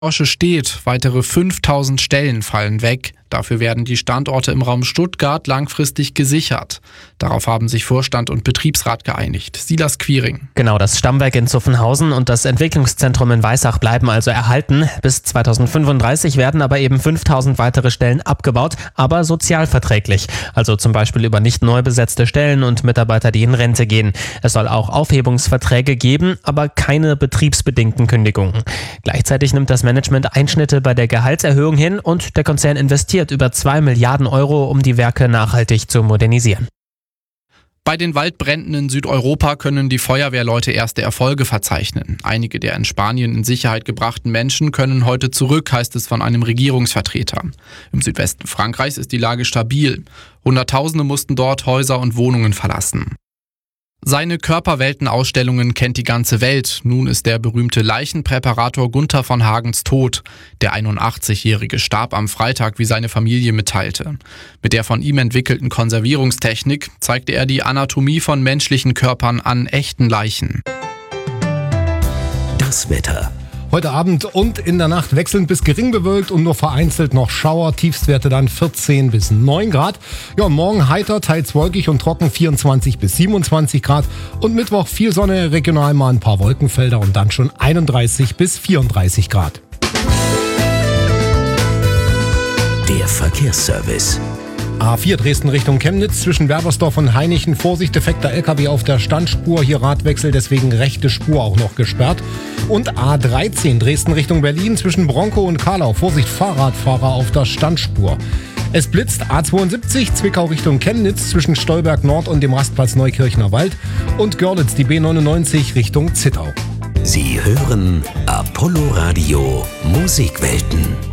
Branche steht. Weitere 5000 Stellen fallen weg. Dafür werden die Standorte im Raum Stuttgart langfristig gesichert. Darauf haben sich Vorstand und Betriebsrat geeinigt. Silas Quiring. Genau, das Stammwerk in Zuffenhausen und das Entwicklungszentrum in Weissach bleiben also erhalten. Bis 2035 werden aber eben 5000 weitere Stellen abgebaut, aber sozialverträglich. Also zum Beispiel über nicht neu besetzte Stellen und Mitarbeiter, die in Rente gehen. Es soll auch Aufhebungsverträge geben, aber keine betriebsbedingten Kündigungen. Gleichzeitig nimmt das Management Einschnitte bei der Gehaltserhöhung hin und der Konzern investiert über 2 Milliarden Euro, um die Werke nachhaltig zu modernisieren. Bei den Waldbränden in Südeuropa können die Feuerwehrleute erste Erfolge verzeichnen. Einige der in Spanien in Sicherheit gebrachten Menschen können heute zurück, heißt es von einem Regierungsvertreter. Im Südwesten Frankreichs ist die Lage stabil. Hunderttausende mussten dort Häuser und Wohnungen verlassen. Seine Körperweltenausstellungen kennt die ganze Welt. Nun ist der berühmte Leichenpräparator Gunther von Hagens tot. Der 81-Jährige starb am Freitag, wie seine Familie mitteilte. Mit der von ihm entwickelten Konservierungstechnik zeigte er die Anatomie von menschlichen Körpern an echten Leichen. Das Wetter. Heute Abend und in der Nacht wechselnd bis gering bewölkt und nur vereinzelt noch Schauer. Tiefstwerte dann 14 bis 9 Grad. Ja, morgen heiter, teils wolkig und trocken 24 bis 27 Grad. Und Mittwoch viel Sonne, regional mal ein paar Wolkenfelder und dann schon 31 bis 34 Grad. Der Verkehrsservice. A4 Dresden Richtung Chemnitz zwischen Werbersdorf und Hainichen. Vorsicht, defekter LKW auf der Standspur. Hier Radwechsel, deswegen rechte Spur auch noch gesperrt. Und A13 Dresden Richtung Berlin zwischen Bronkow und Karlau. Vorsicht, Fahrradfahrer auf der Standspur. Es blitzt A72 Zwickau Richtung Chemnitz zwischen Stolberg Nord und dem Rastplatz Neukirchner Wald. Und Görlitz die B99 Richtung Zittau. Sie hören Apollo Radio Musikwelten.